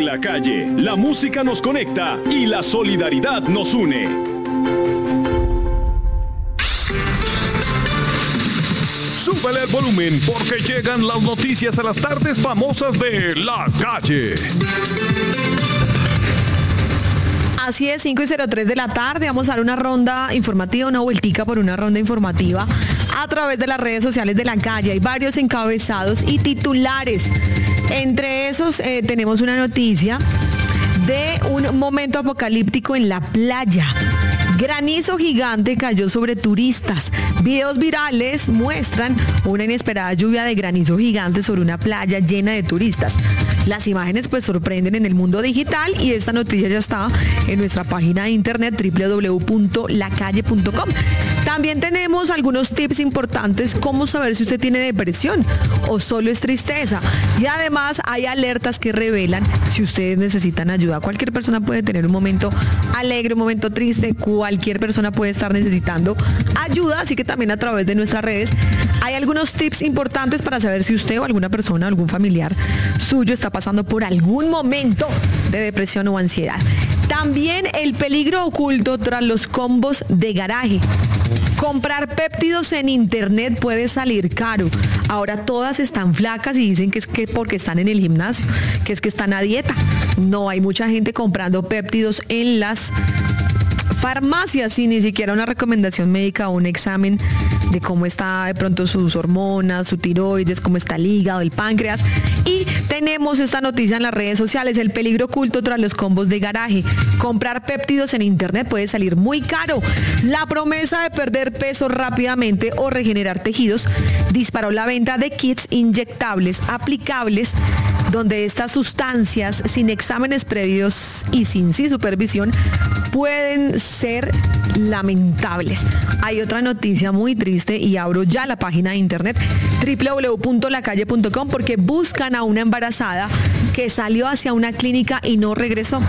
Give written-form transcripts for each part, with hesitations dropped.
En la calle, la música nos conecta y la solidaridad nos une. Súbele el volumen porque llegan las noticias a las tardes famosas de La Calle. Así es, 5:03 de la tarde. Vamos a dar una ronda informativa, una vueltica por una ronda informativa a través de las redes sociales de La Calle. Hay varios encabezados y titulares. Entre esos tenemos una noticia de un momento apocalíptico en la playa. Granizo gigante cayó sobre turistas. Videos virales muestran una inesperada lluvia de granizo gigante sobre una playa llena de turistas. Las imágenes pues sorprenden en el mundo digital y esta noticia ya está en nuestra página de internet www.lacalle.com. También tenemos algunos tips importantes, cómo saber si usted tiene depresión o solo es tristeza. Y además hay alertas que revelan si ustedes necesitan ayuda. Cualquier persona puede tener un momento alegre, un momento triste, cualquier persona puede estar necesitando ayuda, así que también a través de nuestras redes hay algunos tips importantes para saber si usted o alguna persona, algún familiar suyo está pasando por algún momento de depresión o ansiedad. También el peligro oculto tras los combos de garaje. Comprar péptidos en internet puede salir caro. Ahora todas están flacas y dicen que es que porque están en el gimnasio, que es que están a dieta. No, hay mucha gente comprando péptidos en las farmacias sin ni siquiera una recomendación médica o un examen de cómo está de pronto sus hormonas, su tiroides, cómo está el hígado, el páncreas. Y tenemos esta noticia en las redes sociales, el peligro oculto tras los combos de garaje. Comprar péptidos en internet puede salir muy caro. La promesa de perder peso rápidamente o regenerar tejidos disparó la venta de kits inyectables aplicables donde estas sustancias sin exámenes previos y sin supervisión pueden ser lamentables. Hay otra noticia muy triste y abro ya la página de internet www.lacalle.com porque buscan a una embarazada que salió hacia una clínica y no regresó.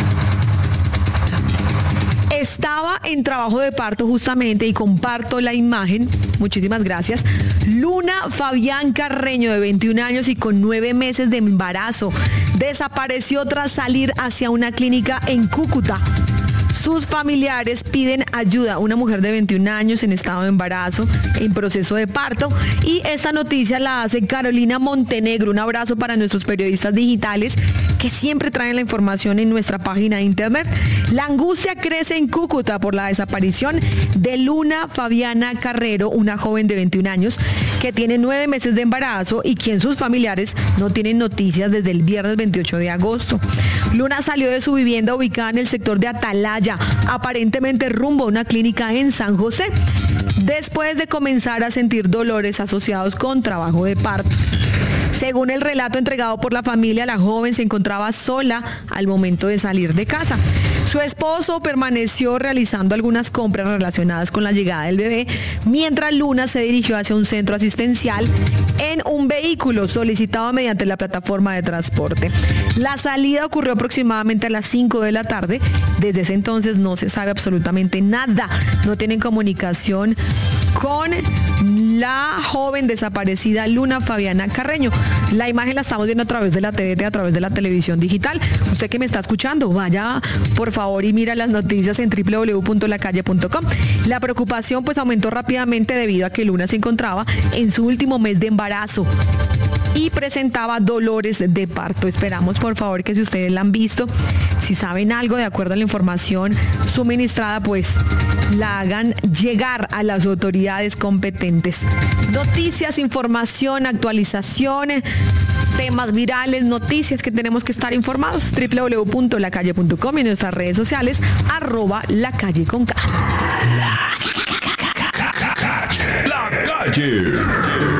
Estaba en trabajo de parto justamente y comparto la imagen, muchísimas gracias. Luna Fabián Carreño, de 21 años y con 9 meses de embarazo, desapareció tras salir hacia una clínica en Cúcuta. Sus familiares piden ayuda. Una mujer de 21 años en estado de embarazo, en proceso de parto. Y esta noticia la hace Carolina Montenegro. Un abrazo para nuestros periodistas digitales que siempre traen la información en nuestra página de internet. La angustia crece en Cúcuta por la desaparición de Luna Fabiana Carrero, una joven de 21 años que tiene 9 meses de embarazo y quien sus familiares no tienen noticias desde el viernes 28 de agosto. Luna salió de su vivienda ubicada en el sector de Atalaya, aparentemente rumbo a una clínica en San José, después de comenzar a sentir dolores asociados con trabajo de parto. Según el relato entregado por la familia, la joven se encontraba sola al momento de salir de casa. Su esposo permaneció realizando algunas compras relacionadas con la llegada del bebé, mientras Luna se dirigió hacia un centro asistencial en un vehículo solicitado mediante la plataforma de transporte. La salida ocurrió aproximadamente a las 5 de la tarde. Desde ese entonces no se sabe absolutamente nada. No tienen comunicación con la joven desaparecida Luna Fabiana Carreño. La imagen la estamos viendo a través de la TDT, a través de la televisión digital. Usted que me está escuchando, vaya por favor y mira las noticias en www.lacalle.com. La preocupación pues aumentó rápidamente debido a que Luna se encontraba en su último mes de embarazo y presentaba dolores de parto. Esperamos por favor que si ustedes la han visto, si saben algo de acuerdo a la información suministrada, pues la hagan llegar a las autoridades competentes. Noticias, información, actualización, temas virales, noticias que tenemos que estar informados. www.lacalle.com y en nuestras redes sociales @lacalle_. La Calle.